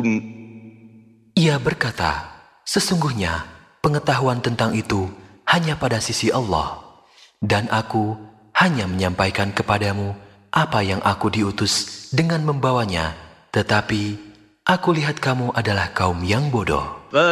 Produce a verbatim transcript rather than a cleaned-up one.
Ia berkata, sesungguhnya pengetahuan tentang itu hanya pada sisi Allah, dan aku hanya menyampaikan kepadamu apa yang aku diutus dengan membawanya, tetapi aku lihat kamu adalah kaum yang bodoh.